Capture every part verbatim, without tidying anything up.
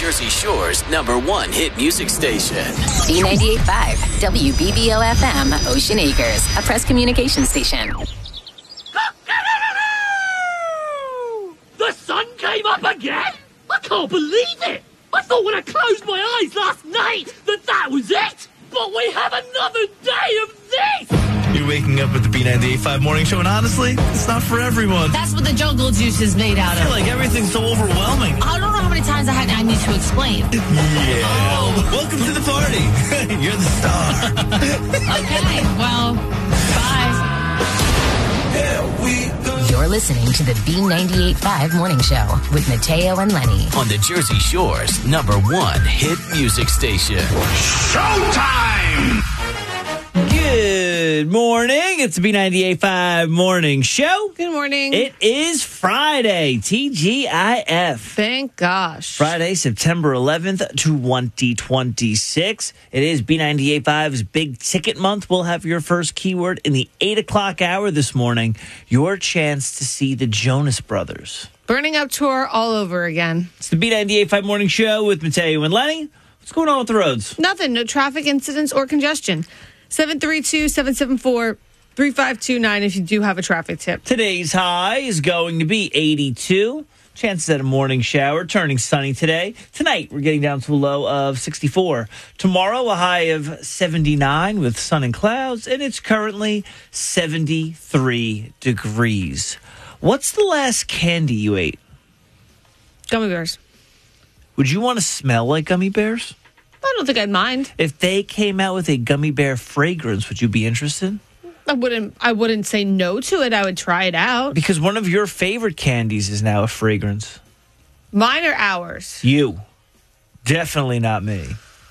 Jersey Shore's number one hit music station. B ninety-eight point five, W B B O F M, Ocean Acres, a press communication station. The sun came up again? I can't believe it! I thought when I closed my eyes last night that that was it! But we have another day of this! You're waking up with the B ninety-eight point five morning show, and honestly, it's not for everyone. That's what the jungle juice is made out I feel of. like everything's so overwhelming. I don't know how many times I had I need to explain. Yeah. Oh. Welcome to the party. You're the star. Okay, well, bye. Here we go. You're listening to the B ninety-eight point five Morning Show with Mateo and Lenny. On the Jersey Shore's number one hit music station. Showtime! Good morning. It's the B ninety-eight point five Morning Show. Good morning. It is Friday, T G I F. Thank gosh. Friday, September eleventh, twenty twenty-six. It is B ninety-eight point five's Big Ticket Month. We'll have your first keyword in the eight o'clock hour this morning. Your chance to see the Jonas Brothers. Burning Up tour all over again. It's the B ninety-eight point five Morning Show with Mateo and Lenny. What's going on with the roads? Nothing. No traffic incidents or congestion. seven three two, seven seven four, three five two nine if you do have a traffic tip. Today's high is going to be eighty-two. Chances at a morning shower, turning sunny today. Tonight, we're getting down to a low of sixty-four. Tomorrow, a high of seventy-nine with sun and clouds, and it's currently seventy-three degrees. What's the last candy you ate? Gummy bears. Would you want to smell like gummy bears? I don't think I'd mind. If they came out with a gummy bear fragrance, would you be interested? I wouldn't I wouldn't say no to it. I would try it out. Because one of your favorite candies is now a fragrance. Mine or ours? You. Definitely not me.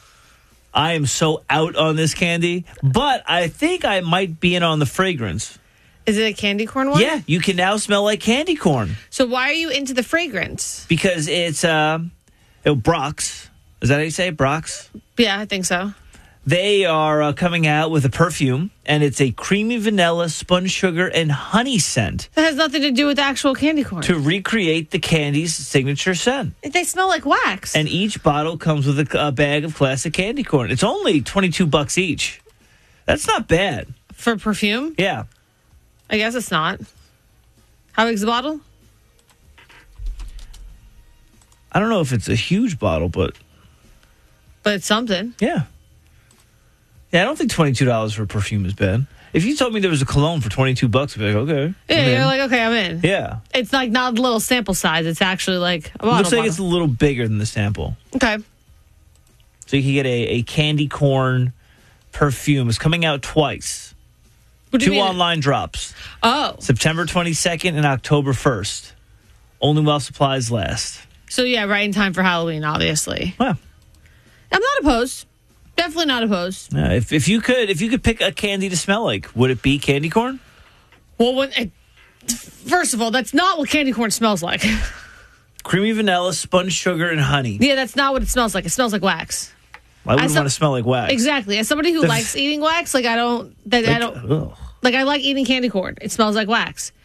I am so out on this candy, but I think I might be in on the fragrance. Is it a candy corn one? Yeah, you can now smell like candy corn. So why are you into the fragrance? Because it's uh, oh, Brock's. Is that how you say it? Brock's? Yeah, I think so. They are uh, coming out with a perfume, and it's a creamy vanilla, spun sugar, and honey scent That has nothing to do with actual candy corn. to recreate the candy's signature scent. They smell like wax. And each bottle comes with a, a bag of classic candy corn. It's only twenty-two bucks each. That's not bad. For perfume? Yeah. I guess it's not. How big's the bottle? I don't know if it's a huge bottle, but But it's something. yeah. Yeah, I don't think twenty-two dollars for perfume is bad. If you told me there was a cologne for twenty-two bucks, I'd be like, okay. Yeah, I'm you're in. like, okay, I'm in. Yeah. It's like not a little sample size. It's actually like a bottle. Looks like bottle. it's a little bigger than the sample. Okay. So you can get a, a candy corn perfume. It's coming out twice. What do you Two mean? online drops. Oh. September twenty-second and October first. Only while supplies last. So, yeah, right in time for Halloween, obviously. Well, I'm not opposed. Definitely not opposed. uh, if if you could if you could pick a candy to smell like, would it be candy corn? Well, when it, first of all, that's not what candy corn smells like. Creamy vanilla, spun sugar, and honey. Yeah, that's not what it smells like. It smells like wax. I wouldn't As some- want to smell like wax. Exactly. As somebody who The- likes eating wax, like I don't, that I Like, don't, ugh. like I like eating candy corn. It smells like wax.